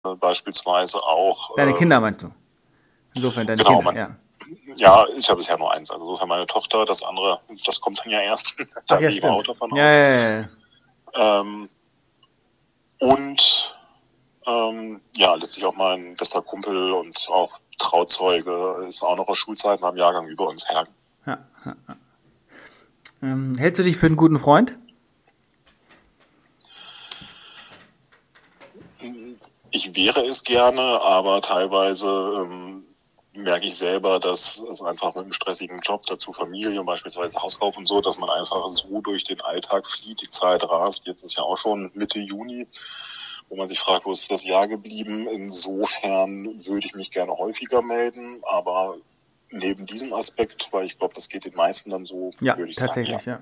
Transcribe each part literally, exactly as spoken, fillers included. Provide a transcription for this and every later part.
äh, beispielsweise auch. Deine äh, Kinder meinst du? Insofern deine Genau, Kinder, mein, ja. ja, ich habe bisher nur eins. Also insofern meine Tochter, das andere, das kommt dann ja erst. Ach Da ja, gehe ich mal auch stimmt. davon Ja, aus. ja, ja, ja. Ähm, und ähm, ja, letztlich auch mein bester Kumpel und auch Trauzeuge ist auch noch aus Schulzeiten beim Jahrgang über uns her. Ja, ja, ja. Ähm, hältst du dich für einen guten Freund? Ich wäre es gerne, aber teilweise ähm, merke ich selber, dass es einfach mit einem stressigen Job, dazu Familie und beispielsweise Hauskauf und so, dass man einfach so durch den Alltag flieht, die Zeit rast. Jetzt ist ja auch schon Mitte Juni, wo man sich fragt, wo ist das Jahr geblieben? Insofern würde ich mich gerne häufiger melden, aber neben diesem Aspekt, weil ich glaube, das geht den meisten dann so, Ja, würde ich sagen, ja. tatsächlich, ja.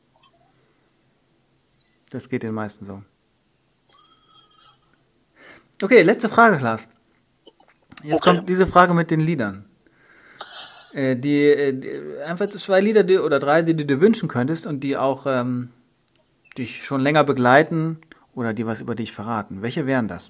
Das geht den meisten so. Okay, letzte Frage, Klaas. Jetzt Okay. kommt diese Frage mit den Liedern. Äh, die, äh, die, einfach zwei Lieder die, oder drei, die du dir wünschen könntest und die auch ähm, dich schon länger begleiten oder die was über dich verraten. Welche wären das?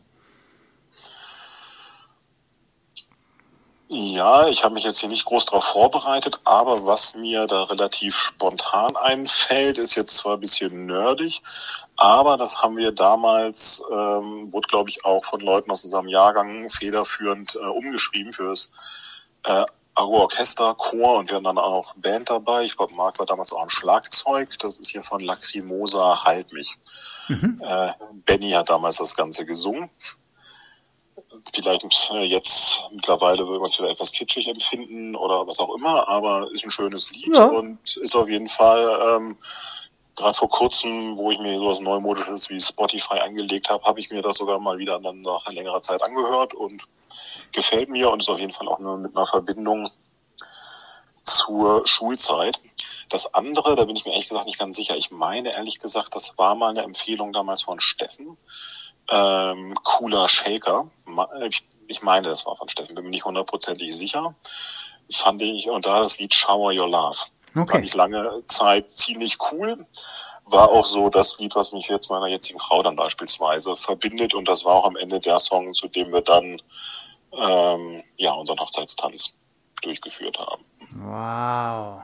Ja, ich habe mich jetzt hier nicht groß darauf vorbereitet, aber was mir da relativ spontan einfällt, ist jetzt zwar ein bisschen nerdig, aber das haben wir damals, ähm, wurde glaube ich auch von Leuten aus unserem Jahrgang federführend äh, umgeschrieben fürs äh, Agro Orchester, Chor, und wir hatten dann auch Band dabei. Ich glaube, Marc war damals auch am Schlagzeug. Das ist hier von Lacrimosa, Halt mich. Mhm. Äh, Benny hat damals das Ganze gesungen. Vielleicht jetzt mittlerweile würde man es wieder etwas kitschig empfinden oder was auch immer, aber ist ein schönes Lied, ja. Und ist auf jeden Fall, ähm, gerade vor kurzem, wo ich mir sowas Neumodisches wie Spotify angelegt habe, habe ich mir das sogar mal wieder dann nach längerer Zeit angehört und gefällt mir und ist auf jeden Fall auch nur mit einer Verbindung zur Schulzeit. Das andere, da bin ich mir ehrlich gesagt nicht ganz sicher. Ich meine ehrlich gesagt, das war mal eine Empfehlung damals von Steffen. Ähm, cooler Shaker. Ich, ich meine, das war von Steffen, bin mir nicht hundertprozentig sicher. Fand ich, und da das Lied Shower Your Love. Okay. Fand ich lange Zeit ziemlich cool. War auch so das Lied, was mich jetzt meiner jetzigen Frau dann beispielsweise verbindet. Und das war auch am Ende der Song, zu dem wir dann ähm, ja unseren Hochzeitstanz durchgeführt haben. Wow.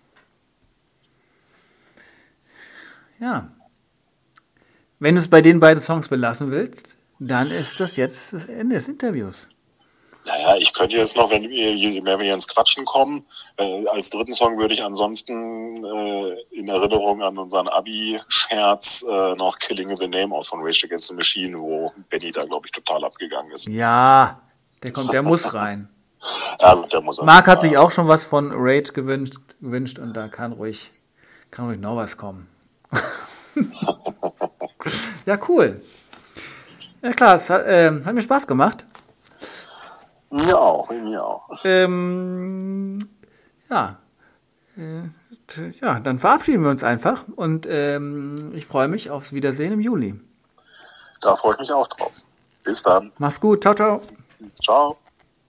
Ja. Wenn du es bei den beiden Songs belassen willst, dann ist das jetzt das Ende des Interviews. Naja, ich könnte jetzt noch, wenn wir, je mehr wir ins Quatschen kommen, äh, als dritten Song würde ich ansonsten äh, in Erinnerung an unseren Abi-Scherz äh, noch Killing in the Name aus von Rage Against the Machine, wo Benny da, glaube ich, total abgegangen ist. Ja, der kommt, der muss rein. Ja, der muss Marc hat sich auch schon was von Rage gewünscht, gewünscht und da kann ruhig, kann ruhig noch was kommen. Ja, cool. Ja klar, es hat, äh, hat mir Spaß gemacht. Mir auch, mir auch. Ähm, ja. Äh, ja, dann verabschieden wir uns einfach und ähm, ich freue mich aufs Wiedersehen im Juli. Da freue ich mich auch drauf. Bis dann. Mach's gut, ciao, ciao. Ciao.